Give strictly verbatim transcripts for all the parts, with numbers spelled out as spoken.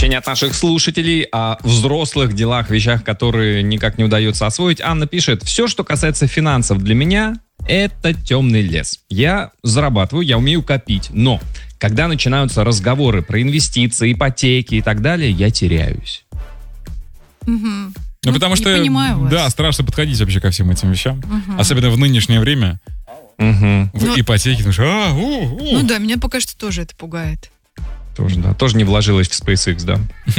Сообщение от наших слушателей о взрослых делах, вещах, которые никак не удается освоить. Анна пишет: все, что касается финансов, для меня это темный лес. Я зарабатываю, я умею копить, но когда начинаются разговоры про инвестиции, ипотеки и так далее, я теряюсь. Угу. Ну, ну, потому что, да, страшно подходить вообще ко всем этим вещам. Угу. Особенно в нынешнее время. Угу. В ну, ипотеке, потому что... А, у, у. Ну да, меня пока что тоже это пугает. Тоже, да. Тоже не вложилась в SpaceX, да.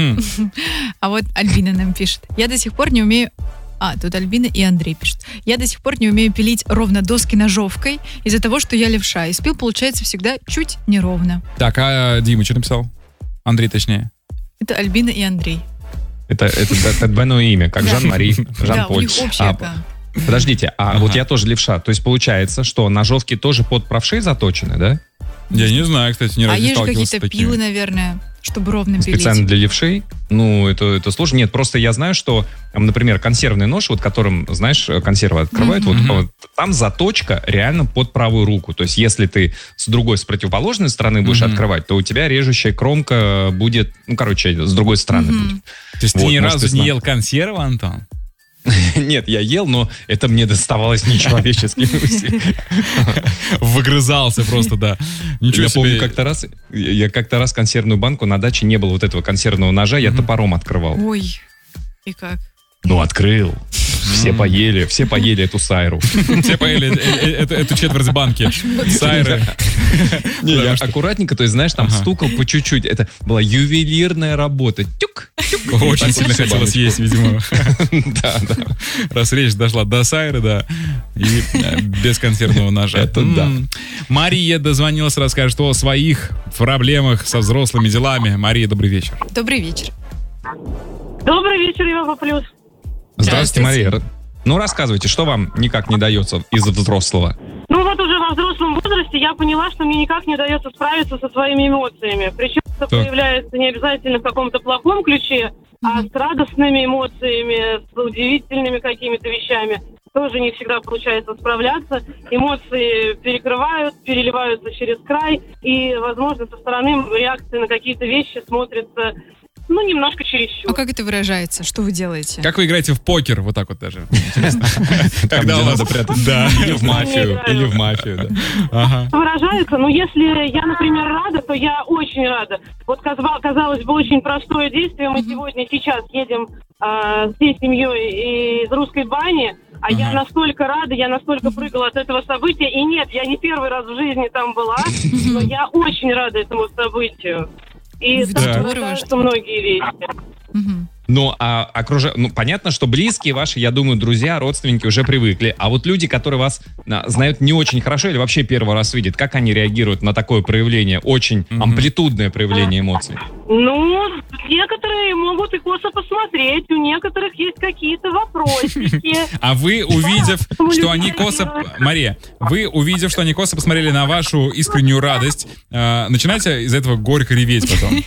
А вот Альбина нам пишет. Я до сих пор не умею... А, тут Альбина и Андрей пишут. Я до сих пор не умею пилить ровно доски ножовкой из-за того, что я левша. И спил получается всегда чуть неровно. Так, а Дима что написал? Андрей, точнее. Это Альбина и Андрей. Это, это, это двойное имя, как Жан-Мари, Жан-Поль. Да, у них общий аккаунт. Подождите, а ага. вот я тоже левша. То есть получается, что ножовки тоже под правши заточены, да? Я не знаю, кстати, ни разу а не сталкивался с такими. А есть же какие-то пилы, наверное, чтобы ровно пилить. Специально для левшей? Ну, это, это сложно. Нет, просто я знаю, что, например, консервный нож, вот которым, знаешь, консервы открывают, mm-hmm. вот, вот там заточка реально под правую руку. То есть если ты с другой, с противоположной стороны будешь mm-hmm. открывать, то у тебя режущая кромка будет, ну, короче, с другой стороны mm-hmm. будет. То есть вот, ты ни разу ты не ел консервы, Антон? Нет, я ел, но это мне доставалось нечеловеческим. Выгрызался просто, да. Ничего я себе. Помню, как-то раз, я как-то раз консервную банку, на даче не было вот этого консервного ножа, я mm-hmm. топором открывал. Ой, и как? Ну, открыл. Все mm. поели, все поели эту сайру. Все поели эту четверть банки сайры. Не, я аккуратненько, то есть, знаешь, там стукал по чуть-чуть. Это была ювелирная работа. Тюк, тюк. Очень сильно хотелось есть, видимо. Да, да. Раз речь дошла до сайры, да, и без консервного ножа. Это да. Мария дозвонилась, расскажет о своих проблемах со взрослыми делами. Мария, добрый вечер. Добрый вечер. Добрый вечер, Европа Плюс. Здравствуйте, Мария. Ну, рассказывайте, что вам никак не дается из взрослого? Ну, вот уже во взрослом возрасте я поняла, что мне никак не удается справиться со своими эмоциями. Причем это проявляется не обязательно в каком-то плохом ключе, а с радостными эмоциями, с удивительными какими-то вещами. Тоже не всегда получается справляться. Эмоции перекрывают, переливаются через край, и, возможно, со стороны реакции на какие-то вещи смотрятся... Ну, немножко чересчур. А как это выражается? Что вы делаете? Как вы играете в покер? Вот так вот даже. Когда надо прятать. Да, или в мафию. Или в мафию, да. Выражается, но если я, например, рада, то я очень рада. Вот, казалось бы, очень простое действие. Мы сегодня, сейчас едем всей семьей из русской бани, а я настолько рада, я настолько прыгала от этого события. И нет, я не первый раз в жизни там была, но я очень рада этому событию. И да. там кажется многие вещи. Угу. Ну, а окружа... ну, понятно, что близкие ваши, я думаю, друзья, родственники уже привыкли. А вот люди, которые вас а, знают не очень хорошо или вообще первый раз видят, как они реагируют на такое проявление, очень mm-hmm. амплитудное проявление эмоций? Ну, некоторые могут и косо посмотреть, у некоторых есть какие-то вопросики. А вы, увидев, что они косо... Мария, вы, увидев, что они косо посмотрели на вашу искреннюю радость, начинаете из этого горько реветь потом?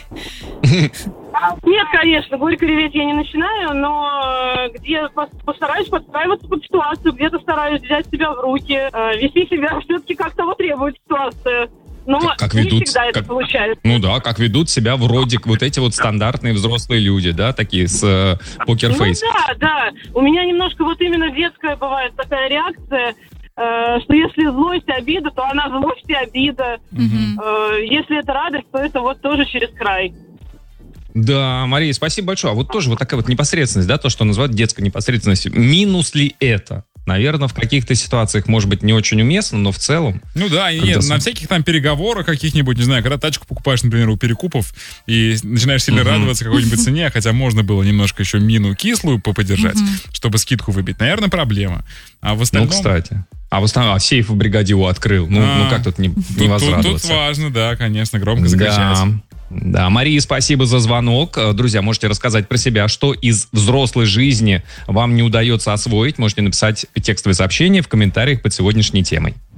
Нет, конечно, горько реветь я не начинаю, но где постараюсь подстраиваться под ситуацию, где-то стараюсь взять себя в руки, вести себя все-таки как того требует ситуация. Но как, как не ведут, всегда как, это получается. Ну да, как ведут себя вроде вот эти вот стандартные взрослые люди, да, такие с э, покерфейс. Ну да, да. У меня немножко вот именно детская бывает такая реакция, э, что если злость, обида, то она злость и обида. Угу. Э, если это радость, то это вот тоже через край. Да, Мария, спасибо большое. А вот тоже вот такая вот непосредственность, да, то, что называют детской непосредственностью. Минус ли это? Наверное, в каких-то ситуациях, может быть, не очень уместно, но в целом... Ну да, и нет, с... на всяких там переговорах каких-нибудь, не знаю, когда тачку покупаешь, например, у перекупов, и начинаешь сильно uh-huh. радоваться какой-нибудь цене, хотя можно было немножко еще мину кислую поподержать, uh-huh. чтобы скидку выбить. Наверное, проблема. А в остальном... Ну, кстати. А в основном, а сейф в бригаде У открыл. Ну, а, ну как тут не, не тут, возрадоваться? Тут важно, да, конечно, громко закричать. Да. Да, Мария, спасибо за звонок. Друзья, можете рассказать про себя, что из взрослой жизни вам не удается освоить. Можете написать текстовое сообщение в комментариях под сегодняшней темой.